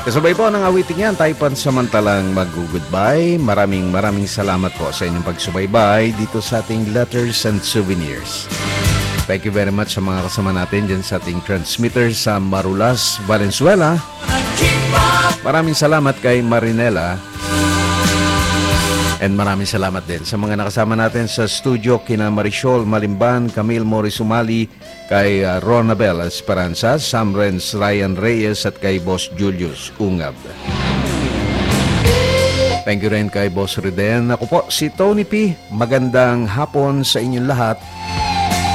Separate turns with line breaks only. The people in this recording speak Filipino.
Kasabay po ng awiting yan, tayo pansamantalang mag-goodbye. Maraming salamat po sa inyong pagsubaybay dito sa ating Letters and Souvenirs. Thank you very much sa mga kasama natin dyan sa ating transmitter sa Marulas, Valenzuela. Maraming salamat kay Marinela. And maraming salamat din sa mga nakasama natin sa studio kina Marisol Malimban, Camille Morris Umali, kay Ronabel Esperanza, Sam Renz, Ryan Reyes at kay Boss Julius Ungab. Thank you rin kay Boss Riden. Ako po si Tony P. Magandang hapon sa inyong lahat.